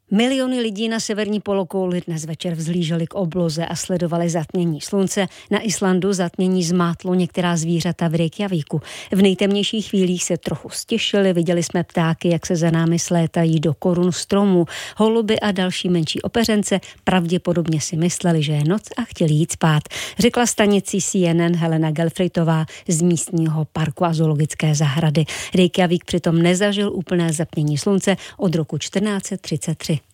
Miliony lidí na severní polokouli dnes večer vzhlíželi k obloze a sledovali zatmění slunce. Na Islandu zatmění zmátlo některá zvířata v Reykjavíku. V nejtemnějších chvílích se trochu stěšili, viděli jsme ptáky, jak se za námi slétají do korun stromů. Holuby a další menší opeřence pravděpodobně si mysleli, že je noc a chtěli jít spát, řekla stanici CNN Helena Gelfritová z místního parku a zoologické zahrady. Reykjavík přitom nezažil úplné zatmění slunce od roku 1433.